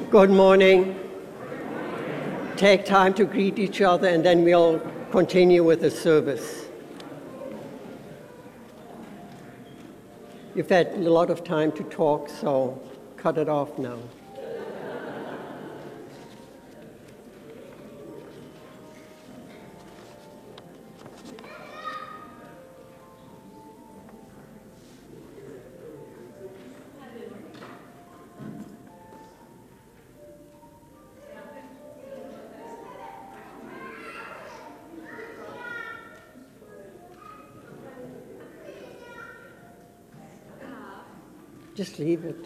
Good morning. Take time to greet each other and then we'll continue with the service. You've had a lot of time to talk, so cut it off now. Just leave it.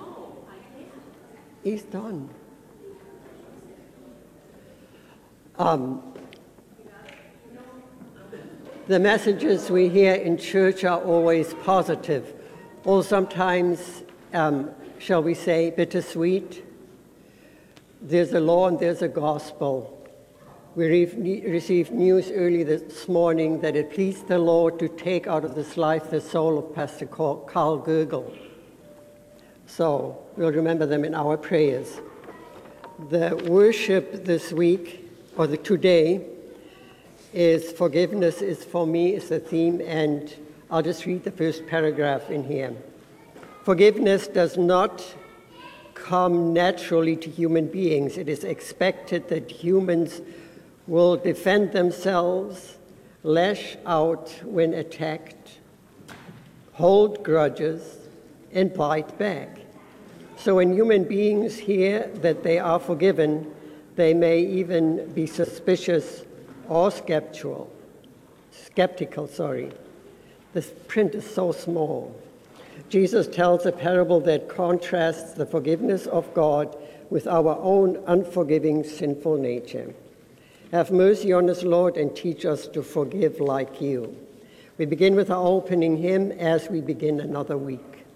He's done. The messages we hear in church are always positive, or sometimes, shall we say, bittersweet. There's a law and there's a gospel. We received news early this morning that it pleased the Lord to take out of this life the soul of Pastor Carl Gergel. So we'll remember them in our prayers. The worship this week, or today, is forgiveness is for me is the theme, and I'll just read the first paragraph in here. Forgiveness does not come naturally to human beings. It is expected that humans will defend themselves, lash out when attacked, hold grudges, and bite back. So when human beings hear that they are forgiven, they may even be suspicious or skeptical. The print is so small. Jesus tells a parable that contrasts the forgiveness of God with our own unforgiving, sinful nature. Have mercy on us, Lord, and teach us to forgive like you. We begin with our opening hymn as we begin another week.